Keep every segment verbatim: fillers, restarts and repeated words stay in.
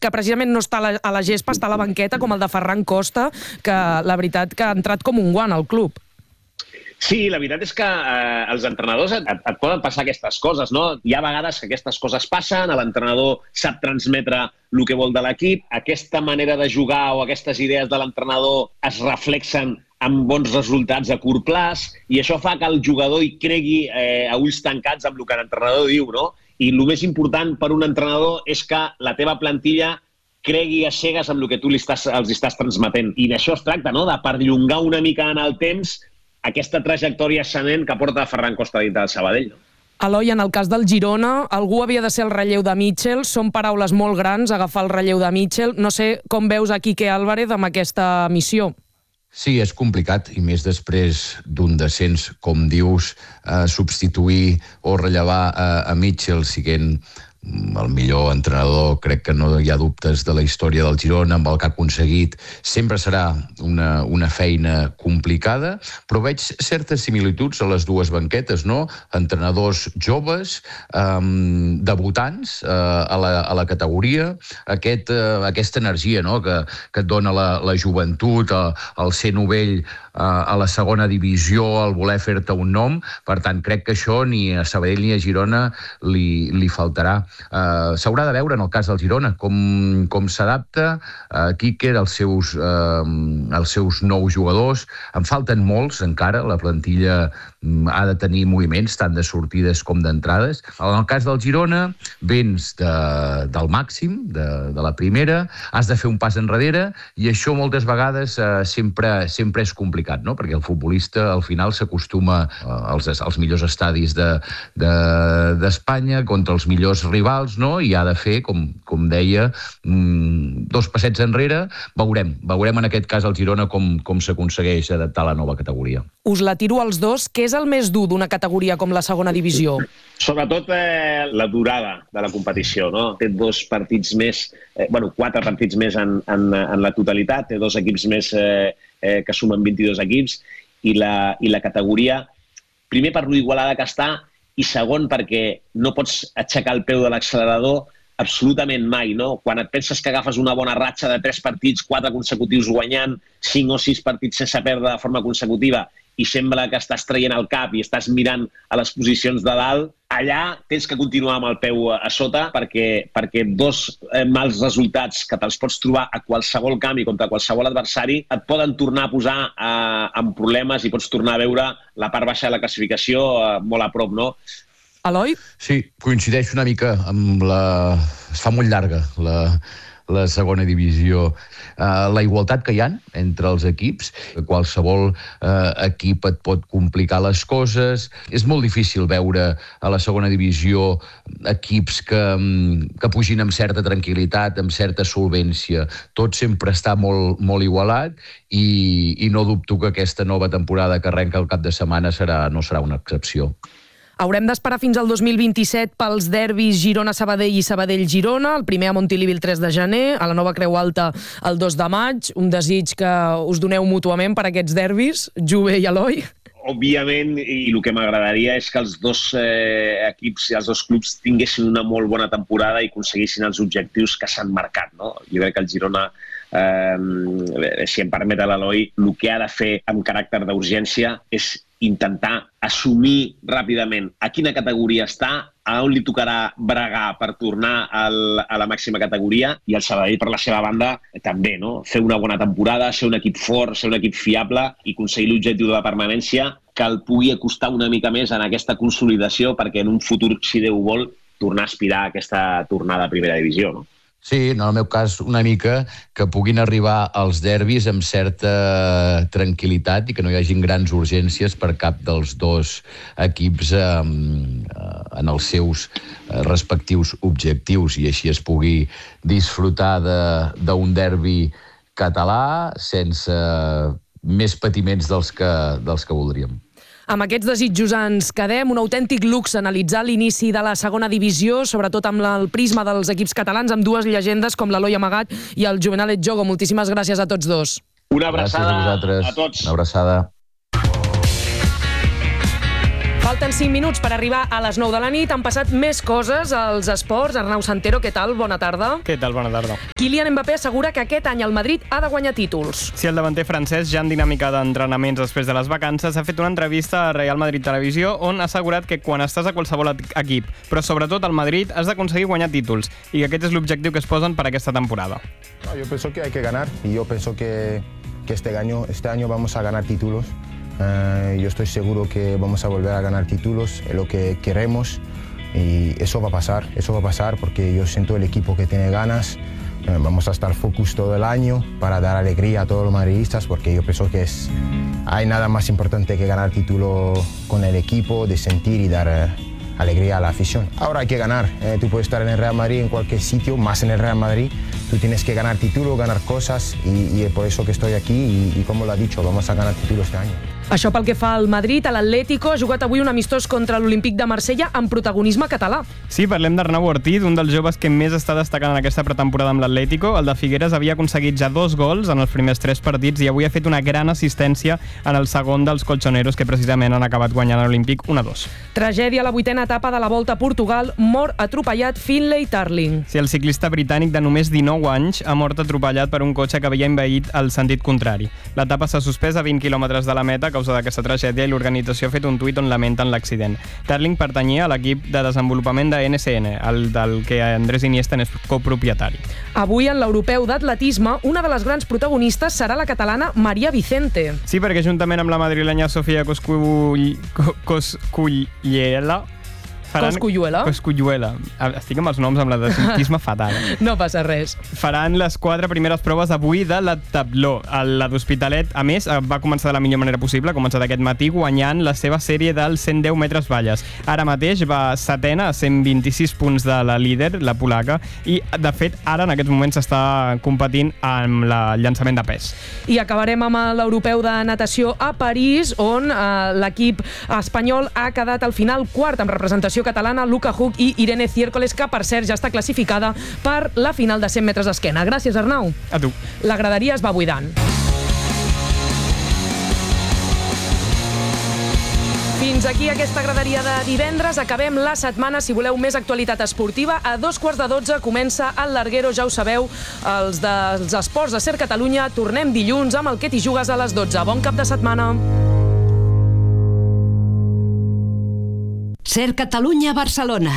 que precisament no està a la, a la gespa, està a la banqueta, com el de Ferran Costa, que la veritat que ha entrat com un guant al club. Sí, la veritat és que eh, els entrenadors et, et poden passar aquestes coses, no? Hi ha vegades que aquestes coses passen, l'entrenador sap transmetre el que vol de l'equip, aquesta manera de jugar o aquestes idees de l'entrenador es reflexen amb bons resultats a curt plaç i això fa que el jugador hi cregui eh, a ulls tancats amb el que l'entrenador diu, no? I el més important per un entrenador és que la teva plantilla cregui a cegues amb el que tu li estàs, els estàs transmetent. I d'això es tracta, no? De perllongar una mica en el temps aquesta trajectòria ascendent que porta Ferran Costa dintre del Sabadell. No? Eloi, en el cas del Girona, algú havia de ser el relleu de Mitchell. Són paraules molt grans, agafar el relleu de Mitchell. No sé com veus a Quique Álvarez amb aquesta missió. Sí, és complicat, i més després d'un descens, com dius, eh, substituir o rellevar a, a Mitchell, siguent el millor entrenador, crec que no hi ha dubtes de la història del Girona, amb el que ha aconseguit. Sempre serà una, una feina complicada, però veig certes similituds a les dues banquetes, no? Entrenadors joves, um, debutants uh, a, la, a la categoria, aquest, uh, aquesta energia, no? que, que et dona la, la joventut, el, el ser novell uh, a la segona divisió, el voler fer-te un nom. Per tant, crec que això ni a Sabadell ni a Girona li, li faltarà. Uh, S'haurà de veure en el cas del Girona com, com s'adapta uh, Quique als seus, uh, als seus nous jugadors. En falten molts encara, la plantilla um, ha de tenir moviments tant de sortides com d'entrades. En el cas del Girona vens de, del màxim, de, de la primera, has de fer un pas enrere i això moltes vegades uh, sempre, sempre és complicat, no? Perquè el futbolista al final s'acostuma uh, als, als millors estadis d'Espanya, de, de, contra els millors rivals, no? I ha de fer, com, com deia, mmm, dos passets enrere. Veurem, veurem en aquest cas al Girona com, com s'aconsegueix adaptar a la nova categoria. Us la tiro als dos. Què és el més dur d'una categoria com la segona divisió? Sobretot eh, la durada de la competició, no? Té dos partits més, eh, bueno, quatre partits més en, en, en la totalitat, té dos equips més eh, eh, que sumen vint-i-dos equips, i la, i la categoria, primer per lo igualada que està, i segon perquè no pots aixecar el peu de l'accelerador absolutament mai, no? Quan et penses que agafes una bona ratxa de tres partits, quatre consecutius guanyant, cinc o sis partits sense perdre de forma consecutiva, i sembla que estàs traient el cap i estàs mirant a les posicions de dalt, allà tens que continuar amb el peu a sota perquè, perquè dos eh, mals resultats que te'ls pots trobar a qualsevol camp i contra qualsevol adversari et poden tornar a posar eh, en problemes i pots tornar a veure la part baixa de la classificació eh, molt a prop, no? Eloi? Sí, coincideixo una mica amb la... Es fa molt llarga la, la segona divisió. Uh, la igualtat que hi ha entre els equips, qualsevol uh, equip et pot complicar les coses. És molt difícil veure a la segona divisió equips que, que pugin amb certa tranquil·litat, amb certa solvència. Tot sempre està molt, molt igualat i, i no dubto que aquesta nova temporada que arrenca el cap de setmana serà, no serà una excepció. Haurem d'esperar fins al dos mil vint-i-set pels derbis Girona-Sabadell i Sabadell-Girona, el primer a Montilivi el tres de gener, a la Nova Creu Alta el dos de maig. Un desig que us doneu mútuament per aquests derbis, Jove i Eloi. Òbviament, i el que m'agradaria és que els dos eh, equips i els dos clubs tinguessin una molt bona temporada i aconseguissin els objectius que s'han marcat, no? Jo crec que el Girona, eh, si em permet l'Eloi, el que ha de fer amb caràcter d'urgència és intentar assumir ràpidament a quina categoria està, a on li tocarà bregar per tornar al, a la màxima categoria, i el Sabadell, per la seva banda, també, no? Fer una bona temporada, ser un equip fort, ser un equip fiable i aconseguir l'objectiu de la permanència, que el pugui acostar una mica més en aquesta consolidació perquè en un futur, si Déu vol, tornar a aspirar a aquesta tornada a primera divisió, no? Sí, en el meu cas una mica que puguin arribar als derbis amb certa tranquil·litat i que no hi hagin grans urgències per cap dels dos equips eh, en els seus respectius objectius i així es pugui disfrutar d'un derbi català sense més patiments dels que, dels que voldríem. Amb aquests desitjos ens quedem. Un autèntic luxe analitzar l'inici de la segona divisió, sobretot amb el prisma dels equips catalans, amb dues llegendes com l'Eloi Amagat i el Jovenalet Jogo. Moltíssimes gràcies a tots dos. Una abraçada a, a tots. Una abraçada. Falten cinc minuts per arribar a les nou de la nit. Han passat més coses als esports. Arnau Santero, què tal? Bona tarda. Què tal? Bona tarda. Kylian Mbappé assegura que aquest any el Madrid ha de guanyar títols. Si el davanter francès, ja en dinàmica d'entrenaments després de les vacances, ha fet una entrevista a Real Madrid Televisió on ha assegurat que quan estàs a qualsevol equip, però sobretot al Madrid, has d'aconseguir guanyar títols i que aquest és l'objectiu que es posen per aquesta temporada. No, yo pienso que hay que ganar y yo pienso que, que este año, este año vamos a ganar títulos. Uh, yo estoy seguro que vamos a volver a ganar títulos, es lo que queremos y eso va a pasar, eso va a pasar porque yo siento el equipo que tiene ganas. Uh, vamos a estar focus todo el año para dar alegría a todos los madridistas porque yo pienso que es, hay nada más importante que ganar título con el equipo, de sentir y dar uh, alegría a la afición. Ahora hay que ganar, eh, tú puedes estar en el Real Madrid en cualquier sitio, más en el Real Madrid. Tú tienes que ganar título, ganar cosas y, y es por eso que estoy aquí y, y como lo ha dicho, vamos a ganar título este año. Això pel que fa al Madrid, a l'Atlético ha jugat avui un amistós contra l'Olímpic de Marsella amb protagonisme català. Sí, parlem d'Arnau Ortiz, un dels joves que més està destacant en aquesta pretemporada amb l'Atlético. El de Figueres havia aconseguit ja dos gols en els primers tres partits i avui ha fet una gran assistència en el segon dels colchoneros que precisament han acabat guanyant l'Olímpic un a dos. Tragèdia a la vuitena etapa de la Volta a Portugal, mor atropellat Finlay Tarling. Sí, el ciclista britànic de només dinou anys ha mort atropellat per un cotxe que havia envaït el sentit contrari. L'etapa s'ha suspès a vint quilòmetres de la meta a causa d'aquesta tragèdia i l'organització ha fet un tuit on lamenten l'accident. Tarling pertanyia a l'equip de desenvolupament de N S N, el del que Andrés Iniesta és copropietari. Avui, en l'europeu d'atletisme, una de les grans protagonistes serà la catalana Maria Vicente. Sí, perquè juntament amb la madrilenya Sofia Coscull... Cosculluela... Cosculluela? Cosculluela. Estic amb els noms amb l'atletisme fatal. No passa res. Faran les quatre primeres proves avui de la tabló. La d'Hospitalet, a més, va començar de la millor manera possible, ha començat aquest matí guanyant la seva sèrie dels cent deu metres valles. Ara mateix va setena a cent vint-i-sis punts de la líder, la polaca, i de fet ara en aquests moments s'està competint amb el llançament de pes. I acabarem amb l'europeu de natació a París, on eh, l'equip espanyol ha quedat al final quart amb representació catalana, Luca Huck i Irene Ciércoles, que per cert ja està classificada per la final de cent metres d'esquena. Gràcies, Arnau. A tu. La graderia es va buidant. Fins aquí aquesta graderia de divendres. Acabem la setmana. Si voleu més actualitat esportiva, a dos quarts de dotze comença el Larguero, ja ho sabeu, els dels esports de Ser Catalunya. Tornem dilluns amb el Que t'hi jugues a les dotze. Bon cap de setmana. Ser Catalunya, Barcelona.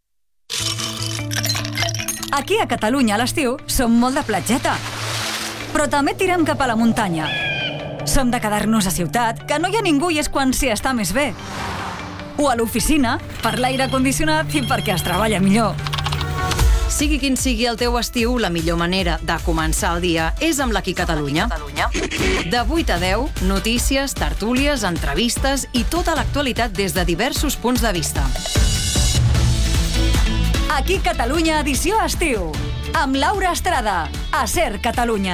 Aquí a Catalunya a l'estiu som molt de platgeta, però també tirem cap a la muntanya. Som de quedar-nos a ciutat, que no hi ha ningú i és quan s'hi està més bé. O a l'oficina, per l'aire condicionat i perquè es treballa millor. Sigui quin sigui el teu estiu, la millor manera de començar el dia és amb l'Aquí Catalunya. De vuit a deu, notícies, tertúlies, entrevistes i tota l'actualitat des de diversos punts de vista. Aquí Catalunya, edició estiu. Amb Laura Estrada, a Ser Catalunya.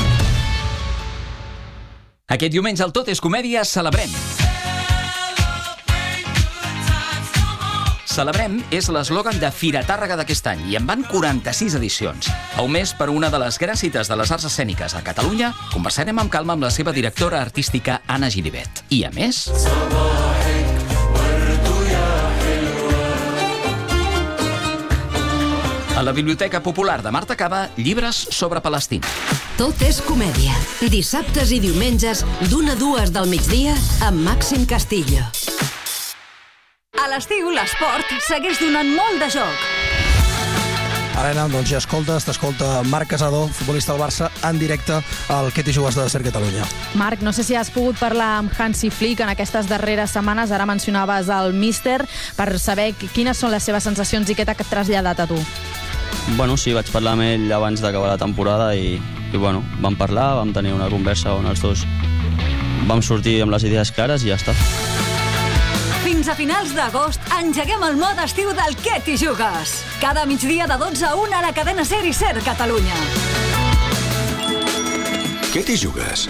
Aquest diumenge al Tot és Comèdia celebrem. Celebrem és l'eslògan de Fira Tàrrega d'aquest any i en van quaranta-sis edicions. A un mes, per una de les grans cites de les arts escèniques a Catalunya, conversarem amb calma amb la seva directora artística, Anna Giribet. I, a més... A la Biblioteca Popular de Marta Cava, llibres sobre Palestina. Tot és comèdia. Dissabtes i diumenges, d'una a dues del migdia, amb Màxim Castillo. A l'estiu, l'esport segueix donant molt de joc. Helena, doncs ja escoltes, t'escolta Marc Casador, futbolista del Barça, en directe al Que t'hi jugues de Ser Catalunya. Marc, no sé si has pogut parlar amb Hansi Flick en aquestes darreres setmanes, ara mencionaves el míster, per saber quines són les seves sensacions i què t'ha traslladat a tu. Bueno, sí, vaig parlar amb ell abans d'acabar la temporada i, i bueno, vam parlar, vam tenir una conversa on els dos vam sortir amb les idees clares i ja està. Fins a finals d'agost engeguem el mode estiu del Que t'hi jugues. Cada migdia de dotze a una a la cadena Ser i Ser Catalunya. Que t'hi jugues?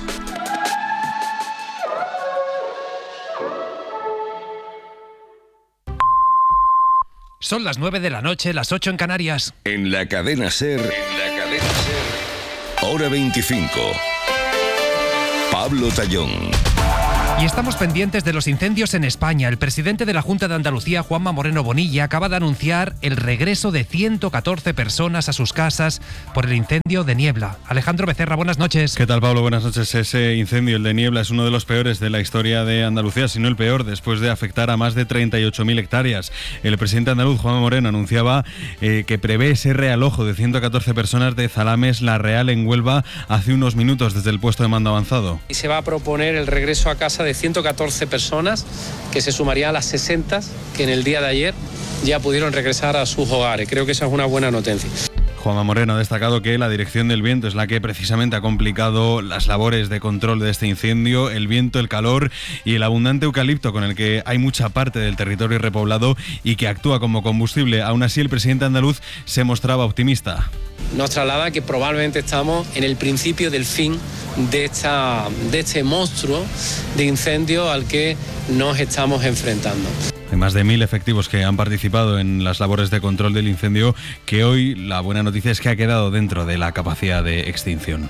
Son las nueve de la noche, las ocho en Canarias. En la cadena Ser. En la cadena Ser. Hora veinticinco. Pablo Tallón. Y estamos pendientes de los incendios en España. El presidente de la Junta de Andalucía, Juanma Moreno Bonilla, acaba de anunciar el regreso de ciento catorce personas a sus casas por el incendio de Niebla. Alejandro Becerra, buenas noches. ¿Qué tal, Pablo? Buenas noches. Ese incendio, el de Niebla, es uno de los peores de la historia de Andalucía, si no el peor, después de afectar a más de treinta y ocho mil hectáreas. El presidente andaluz, Juanma Moreno, anunciaba eh, que prevé ese realojo de ciento catorce personas de Zalames, La Real, en Huelva, hace unos minutos desde el puesto de mando avanzado. Y se va a proponer el regreso a casa de ciento catorce personas, que se sumarían a las sesenta que en el día de ayer ya pudieron regresar a sus hogares. Creo que esa es una buena noticia. Juanma Moreno ha destacado que la dirección del viento es la que precisamente ha complicado las labores de control de este incendio. El viento, el calor y el abundante eucalipto con el que hay mucha parte del territorio repoblado y que actúa como combustible. Aún así, el presidente andaluz se mostraba optimista. Nos traslada que probablemente estamos en el principio del fin de, esta, de este monstruo de incendio al que nos estamos enfrentando. Hay más de mil efectivos que han participado en las labores de control del incendio, que hoy la buena noticia es que ha quedado dentro de la capacidad de extinción.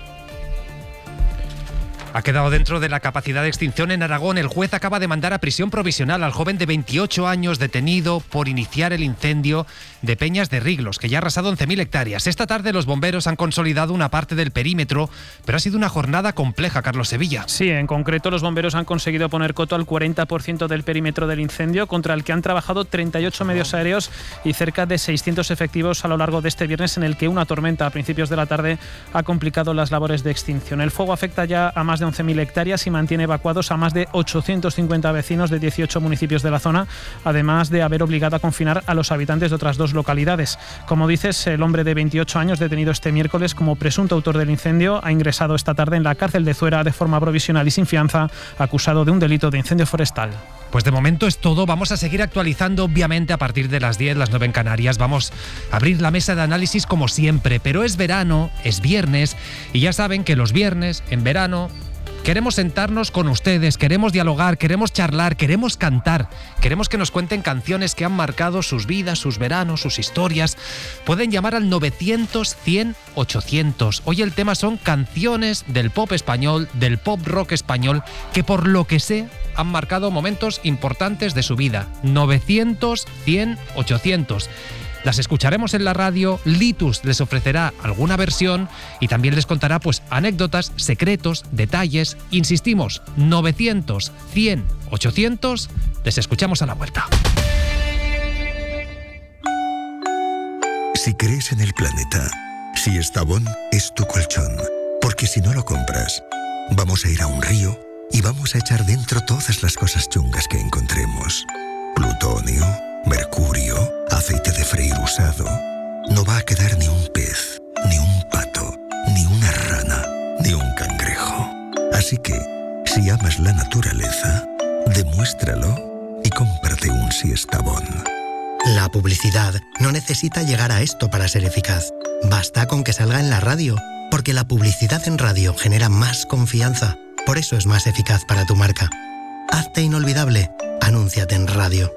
Ha quedado dentro de la capacidad de extinción en Aragón. El juez acaba de mandar a prisión provisional al joven de veintiocho años detenido por iniciar el incendio de Peñas de Riglos, que ya ha arrasado once mil hectáreas. Esta tarde los bomberos han consolidado una parte del perímetro, pero ha sido una jornada compleja, Carlos Sevilla. Sí, en concreto los bomberos han conseguido poner coto al cuarenta por ciento del perímetro del incendio, contra el que han trabajado treinta y ocho medios aéreos y cerca de seiscientos efectivos a lo largo de este viernes, en el que una tormenta a principios de la tarde ha complicado las labores de extinción. El fuego afecta ya a más de once mil hectáreas y mantiene evacuados a más de ochocientos cincuenta vecinos de dieciocho municipios de la zona, además de haber obligado a confinar a los habitantes de otras dos localidades. Como dices, el hombre de veintiocho años, detenido este miércoles como presunto autor del incendio, ha ingresado esta tarde en la cárcel de Zuera de forma provisional y sin fianza, acusado de un delito de incendio forestal. Pues de momento es todo. Vamos a seguir actualizando, obviamente, a partir de las diez, las nueve en Canarias. Vamos a abrir la mesa de análisis como siempre, pero es verano, es viernes, y ya saben que los viernes, en verano, queremos sentarnos con ustedes, queremos dialogar, queremos charlar, queremos cantar, queremos que nos cuenten canciones que han marcado sus vidas, sus veranos, sus historias. Pueden llamar al novecientos, cien, ochocientos. Hoy el tema son canciones del pop español, del pop rock español, que por lo que sé han marcado momentos importantes de su vida. novecientos, cien, ochocientos. Las escucharemos en la radio, Litus les ofrecerá alguna versión y también les contará pues anécdotas, secretos, detalles. Insistimos, novecientos, cien, ochocientos, les escuchamos a la vuelta. Si crees en el planeta, si Estavón es tu colchón, porque si no lo compras, vamos a ir a un río y vamos a echar dentro todas las cosas chungas que encontremos. Plutonio, mercurio, aceite de freír usado. No va a quedar ni un pez, ni un pato, ni una rana, ni un cangrejo. Así que, si amas la naturaleza, demuéstralo y cómprate un Siestabón. La publicidad no necesita llegar a esto para ser eficaz. Basta con que salga en la radio, porque la publicidad en radio genera más confianza. Por eso es más eficaz para tu marca. Hazte inolvidable. Anúnciate en radio.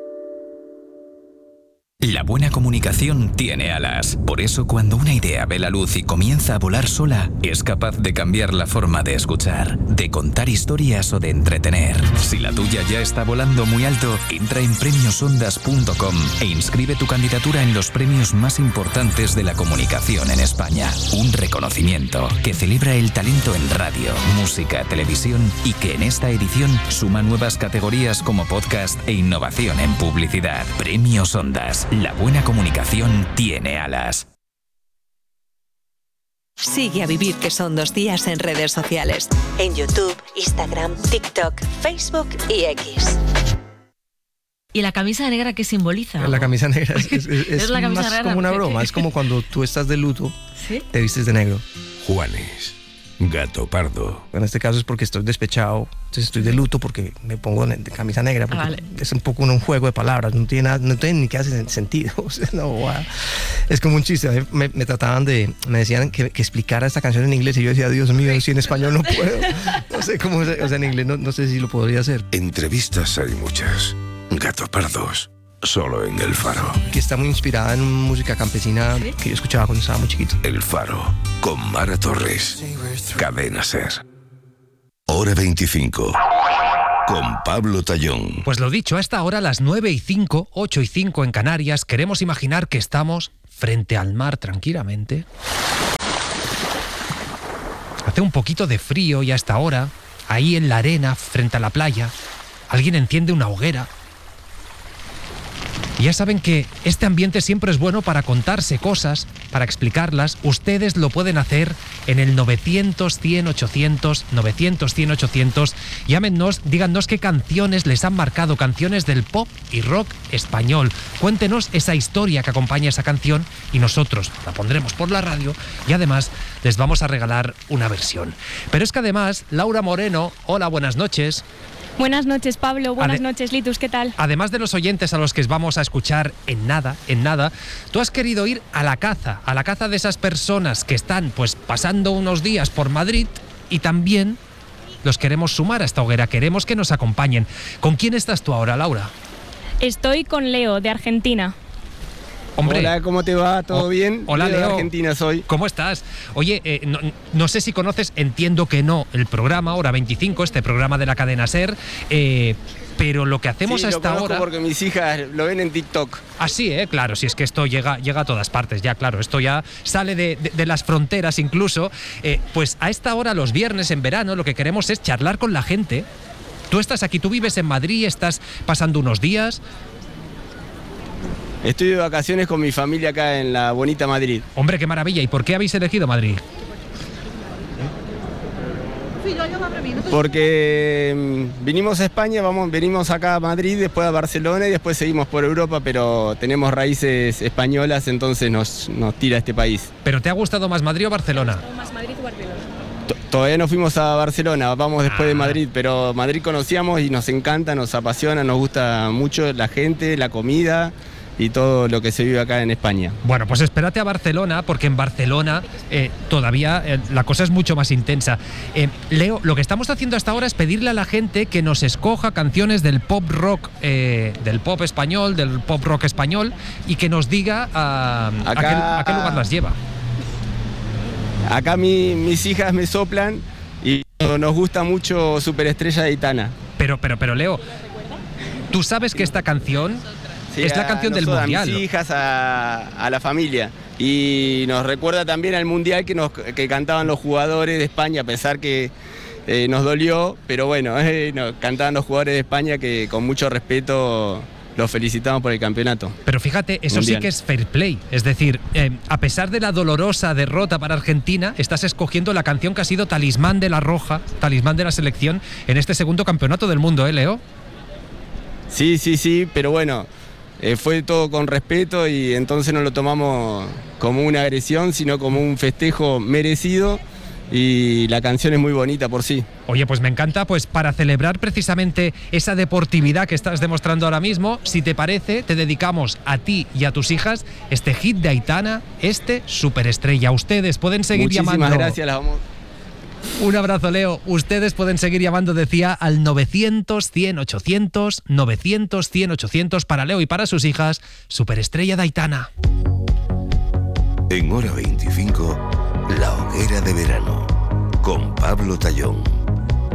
La buena comunicación tiene alas. Por eso, cuando una idea ve la luz y comienza a volar sola, es capaz de cambiar la forma de escuchar, de contar historias o de entretener. Si la tuya ya está volando muy alto, entra en premios ondas punto com e inscribe tu candidatura en los premios más importantes de la comunicación en España. Un reconocimiento que celebra el talento en radio, música, televisión y que en esta edición suma nuevas categorías como podcast e innovación en publicidad. Premios Ondas. La buena comunicación tiene alas. Sigue a Vivir, que son dos días en redes sociales. En YouTube, Instagram, TikTok, Facebook y X. ¿Y la camisa negra qué simboliza? La camisa negra es, es, es, es la camisa más negra, como una porque... broma. Es como cuando tú estás de luto, ¿sí? Te vistes de negro. Juanes, Gato Pardo. En este caso es porque estoy despechado, entonces estoy de luto porque me pongo de camisa negra, porque ah, vale. Es un poco un juego de palabras, no tiene, nada, no tiene ni que hacer sentido. O sea, no, wow. Es como un chiste. Me, me trataban de, me decían que, que explicara esta canción en inglés y yo decía, Dios mío, si en español no puedo. No sé cómo, o sea, en inglés no, no sé si lo podría hacer. Entrevistas hay muchas. Gato Pardos. Solo en El Faro. Que está muy inspirada en música campesina, ¿sí? Que yo escuchaba cuando estaba muy chiquito. El Faro, con Mara Torres. Cadena Ser. Hora veinticinco. con Pablo Tallón. Pues lo dicho, a esta hora, las nueve y cinco, ocho y cinco en Canarias, queremos imaginar que estamos frente al mar tranquilamente. Hace un poquito de frío y a esta hora, ahí en la arena, frente a la playa, alguien enciende una hoguera. Y ya saben que este ambiente siempre es bueno para contarse cosas, para explicarlas. Ustedes lo pueden hacer en el novecientos, cien, ochocientos, novecientos, cien, ochocientos. Llámenos, díganos qué canciones les han marcado, canciones del pop y rock español. Cuéntenos esa historia que acompaña esa canción y nosotros la pondremos por la radio y además les vamos a regalar una versión. Pero es que además, Laura Moreno, hola, buenas noches. Buenas noches, Pablo. Buenas Ade- noches, Litus. ¿Qué tal? Además de los oyentes a los que vamos a escuchar en nada, en nada, tú has querido ir a la caza, a la caza de esas personas que están pues pasando unos días por Madrid y también los queremos sumar a esta hoguera, queremos que nos acompañen. ¿Con quién estás tú ahora, Laura? Estoy con Leo, de Argentina. Hombre. Hola, ¿cómo te va? ¿Todo O- bien? Hola, Yo de Leo. Argentina soy. ¿Cómo estás? Oye, eh, no, no sé si conoces, entiendo que no, el programa Hora veinticinco, este programa de la cadena SER, eh, pero lo que hacemos Sí, a lo esta conozco hora... porque mis hijas lo ven en TikTok. Ah, sí, ¿eh? Claro, si es que esto llega, llega a todas partes, ya, claro, esto ya sale de, de- de las fronteras incluso. Eh, pues a esta hora, los viernes en verano, lo que queremos es charlar con la gente. Tú estás aquí, tú vives en Madrid, estás pasando unos días... Estoy de vacaciones con mi familia acá en la bonita Madrid. Hombre, qué maravilla. ¿Y por qué habéis elegido Madrid? Porque mm, vinimos a España, vamos, venimos acá a Madrid, después a Barcelona y después seguimos por Europa, pero tenemos raíces españolas, entonces nos, nos tira este país. ¿Pero te ha gustado más Madrid o Barcelona? Más Madrid o Barcelona. T- Todavía no fuimos a Barcelona, vamos después de Madrid, pero Madrid conocíamos y nos encanta, nos apasiona, nos gusta mucho la gente, la comida y todo lo que se vive acá en España. Bueno, pues espérate a Barcelona, porque en Barcelona eh, todavía eh, la cosa es mucho más intensa. Eh, Leo, lo que estamos haciendo hasta ahora es pedirle a la gente que nos escoja canciones del pop rock, eh, del pop español, del pop rock español, y que nos diga a, a Acá- qué, a qué lugar las lleva. Acá mi- mis hijas me soplan y nos gusta mucho Superestrella de Aitana. Pero, pero, pero, Leo, ¿tú sabes que esta canción Sí, es la a canción del nosotros, Mundial? A mis hijas, a, a la familia. Y nos recuerda también al Mundial que, nos, que cantaban los jugadores de España, a pesar que eh, nos dolió, pero bueno, eh, nos cantaban los jugadores de España que con mucho respeto los felicitamos por el campeonato. Pero fíjate, eso Mundial. sí que es fair play. Es decir, eh, a pesar de la dolorosa derrota para Argentina, estás escogiendo la canción que ha sido talismán de la Roja, talismán de la selección, en este segundo campeonato del mundo, ¿eh, Leo? Sí, sí, sí, pero bueno, eh, fue todo con respeto y entonces no lo tomamos como una agresión, sino como un festejo merecido y la canción es muy bonita por sí. Oye, pues me encanta, pues para celebrar precisamente esa deportividad que estás demostrando ahora mismo, si te parece, te dedicamos a ti y a tus hijas este hit de Aitana, este Superestrella. Ustedes pueden seguir Muchísimas llamando. gracias, las vamos. Un abrazo, Leo. Ustedes pueden seguir llamando, decía, al novecientos, cien, ochocientos, novecientos, cien, ochocientos para Leo y para sus hijas, Superestrella de Aitana. En Hora veinticinco, La Hoguera de Verano, con Pablo Tallón.